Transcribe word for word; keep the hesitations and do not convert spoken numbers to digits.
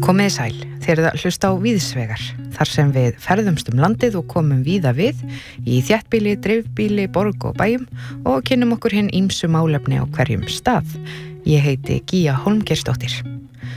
Komiði sæl, þeir eru að hlusta á Víðsvegar, þar sem við ferðumst um landið og komum víða við í þéttbýli, dreifbýli, borg og bæjum og kynnum okkur hinn ýmsu málefni á hverjum stað. Ég heiti Gía Hólmgeirsdóttir.